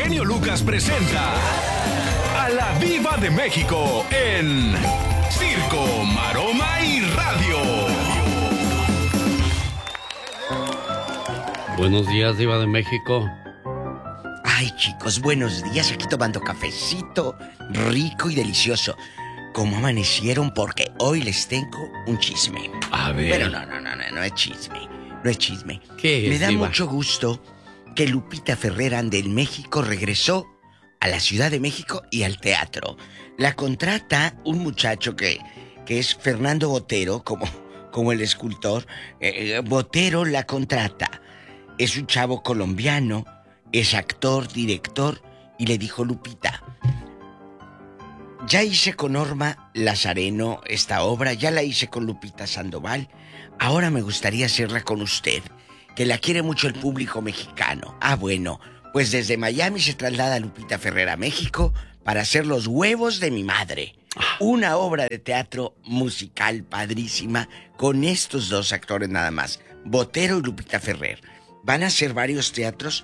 genio Lucas presenta a la Diva de México en Circo, Maroma y Radio. Buenos días, Diva de México. Ay, chicos, buenos días. Aquí tomando cafecito rico y delicioso. ¿Cómo amanecieron? Porque hoy les tengo un chisme. A ver. Pero no es chisme. No es chisme. ¿Qué es, Me da Diva? mucho gusto que Lupita Ferrer ande en México. Regresó a la Ciudad de México y al teatro. La contrata un muchacho que es Fernando Botero, como el escultor. Botero la contrata. Es un chavo colombiano, es actor, director, y le dijo: Lupita, ya hice con Norma Lazareno esta obra, ya la hice con Lupita Sandoval, ahora me gustaría hacerla con usted, que la quiere mucho el público mexicano. Ah, bueno, pues desde Miami se traslada Lupita Ferrer a México para hacer Los huevos de mi madre. Una obra de teatro musical padrísima con estos dos actores nada más, Botero y Lupita Ferrer. Van a hacer varios teatros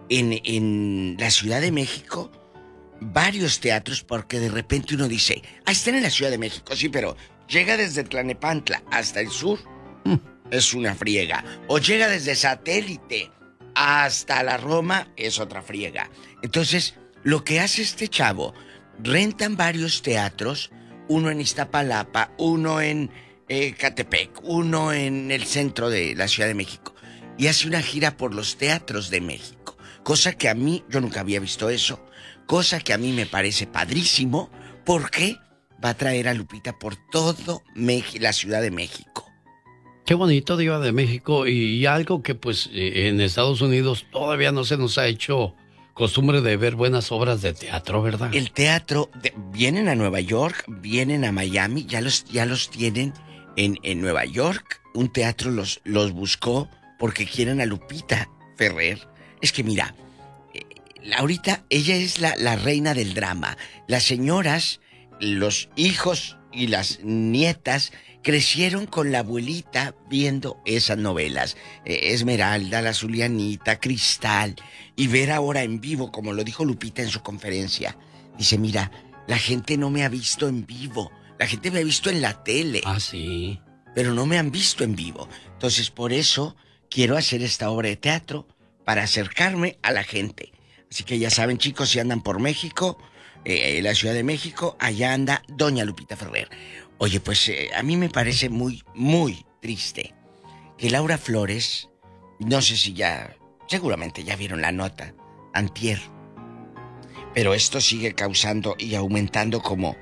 en la Ciudad de México, varios teatros, porque de repente uno dice: están en la Ciudad de México, sí, pero llega desde Tlanepantla hasta el sur, es una friega. O llega desde Satélite hasta la Roma, es otra friega. Entonces, lo que hace este chavo, rentan varios teatros, uno en Iztapalapa, uno en Catepec, uno en el centro de la Ciudad de México, y hace una gira por los teatros de México, cosa que a mí, yo nunca había visto eso, cosa que a mí me parece padrísimo, porque va a traer a Lupita por todo la Ciudad de México. Qué bonito, Diva de México, y algo que pues en Estados Unidos todavía no se nos ha hecho costumbre de ver buenas obras de teatro, ¿verdad? El teatro, vienen a Nueva York, vienen a Miami, ya los tienen en Nueva York. Un teatro los buscó porque quieren a Lupita Ferrer. Es que mira, ahorita ella es la reina del drama. Las señoras, los hijos y las nietas crecieron con la abuelita viendo esas novelas. Esmeralda, La Zulianita, Cristal. Y ver ahora en vivo, como lo dijo Lupita en su conferencia. Dice: mira, la gente no me ha visto en vivo. La gente me ha visto en la tele. Ah, sí. Pero no me han visto en vivo. Entonces, por eso quiero hacer esta obra de teatro, para acercarme a la gente. Así que ya saben, chicos, si andan por México, la Ciudad de México, allá anda doña Lupita Ferrer. Oye, pues a mí me parece muy, muy triste que Laura Flores, no sé si seguramente ya vieron la nota, antier, pero esto sigue causando y aumentando como...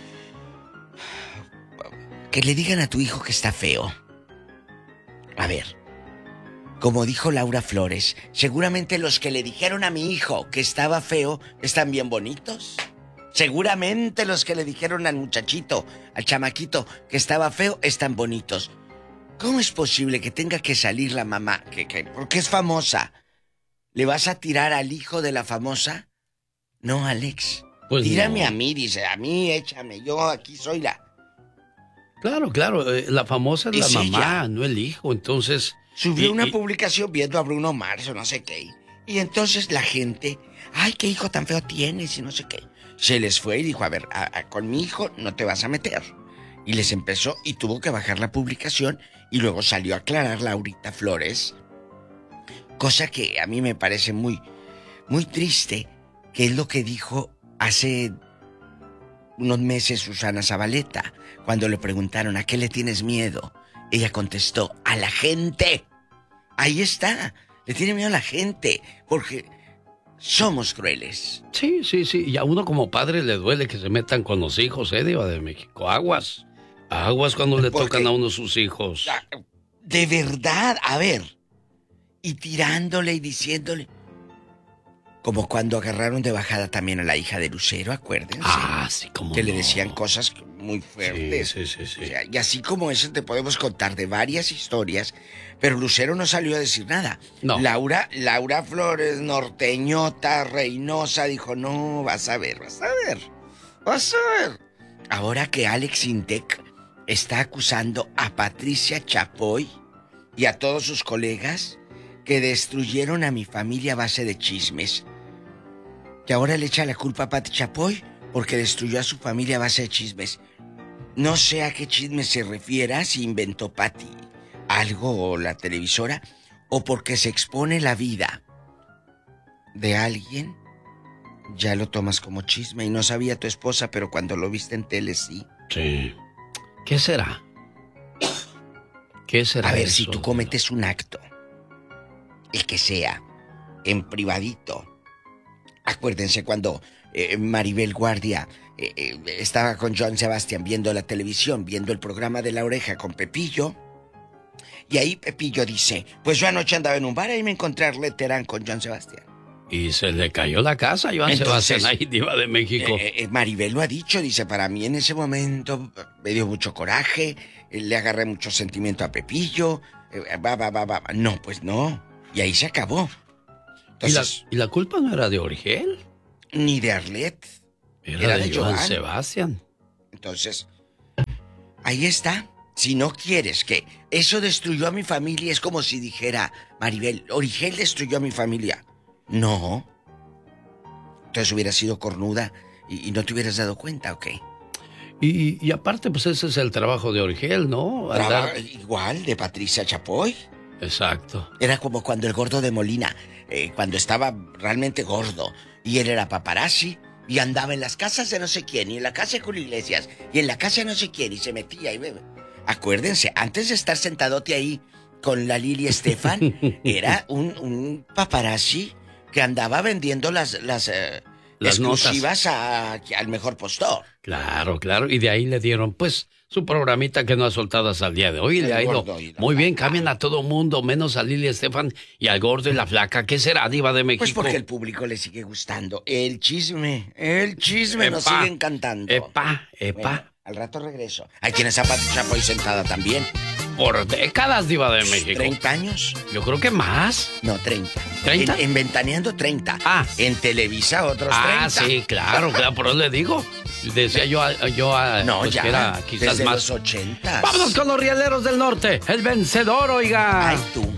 Que le digan a tu hijo que está feo. A ver, como dijo Laura Flores, seguramente los que le dijeron a mi hijo que estaba feo están bien bonitos. Seguramente los que le dijeron al muchachito, al chamaquito, que estaba feo, están bonitos. ¿Cómo es posible que tenga que salir la mamá, porque es famosa? ¿Le vas a tirar al hijo de la famosa? No, Alex. Pues tírame no. a mí, dice, a mí échame, yo aquí soy la... Claro, la famosa es la mamá, ella. no el hijo, entonces... Subió una publicación viendo a Bruno Mars o no sé qué. Y entonces la gente, ay, qué hijo tan feo tienes y no sé qué. Se les fue y dijo: a ver, con mi hijo no te vas a meter. Y les empezó y tuvo que bajar la publicación. Y luego salió a aclarar Laurita Flores. Cosa que a mí me parece muy, muy triste, que es lo que dijo hace unos meses Susana Zabaleta. Cuando le preguntaron: ¿a qué le tienes miedo? Ella contestó: a la gente. Ahí está. Le tiene miedo a la gente. Porque somos crueles. Sí. Y a uno como padre le duele que se metan con los hijos, Diva de México. Aguas cuando le tocan a uno sus hijos. De verdad, a ver. Y tirándole y diciéndole. Como cuando agarraron de bajada también a la hija de Lucero, acuérdense. Ah, sí, como que no. le decían cosas muy fuertes. Sí. O sea, y así como eso te podemos contar de varias historias, pero Lucero no salió a decir nada. No. Laura Flores, norteñota, reinosa, dijo: no, vas a ver. Ahora que Alex Intec está acusando a Patricia Chapoy y a todos sus colegas que destruyeron a mi familia a base de chismes. que ahora le echa la culpa a Pati Chapoy porque destruyó a su familia a base de chismes. No sé a qué chisme se refiera, si inventó Pati algo o la televisora, o porque se expone la vida de alguien, ya lo tomas como chisme y no sabía tu esposa, pero cuando lo viste en tele sí. Sí. ¿Qué será? ¿Qué será? A ver, eso, si tú cometes un acto, el que sea, en privadito. Acuérdense cuando Maribel Guardia estaba con Joan Sebastián viendo la televisión, viendo el programa de La Oreja con Pepillo. Y ahí Pepillo dice, pues yo anoche andaba en un bar y me encontré a Arlet Terán con Joan Sebastián. Y se le cayó la casa a Joan Sebastián, ahí, diva de México. Maribel lo ha dicho, dice, para mí en ese momento me dio mucho coraje, le agarré mucho sentimiento a Pepillo, No, pues no. Y ahí se acabó. Entonces, ¿Y la culpa no era de Origel? Ni de Arlet. Era de Joan Sebastián. Entonces, ahí está. Si no quieres que eso destruyó a mi familia, es como si dijera Maribel, Origel destruyó a mi familia. No. Entonces hubiera sido cornuda y no te hubieras dado cuenta, ¿ok? Y aparte, pues ese es el trabajo de Origel, ¿no? Igual, de Patricia Chapoy. Exacto. Era como cuando el gordo de Molina, cuando estaba realmente gordo, y él era paparazzi, y andaba en las casas de no sé quién, y en la casa de Julio Iglesias, y en la casa de no sé quién, y se metía y bebe. Acuérdense, antes de estar sentadote ahí con la Lili Estefan, era un paparazzi que andaba vendiendo las exclusivas al mejor postor. Claro, claro. Y de ahí le dieron, pues, su programita que no ha soltado hasta el día de hoy. Le ha ido muy bien. Cambian a todo mundo, menos a Lili Estefan y al gordo y la flaca. ¿Qué será, diva de México? Pues porque el público le sigue gustando. El chisme nos sigue encantando. Epa. Bueno, al rato regreso. Ahí tienes a Pati Chapoy sentada también. Por décadas, diva de México. ¿30 años? Yo creo que más. No, 30. ¿30? En Ventaneando, 30. Ah. En Televisa, otros 30. Ah, sí, claro, por eso le digo. Decía yo no, pues ya, que era quizás desde más. los 80. Vámonos con los Rieleros del Norte. El vencedor, oiga. Ay, tú.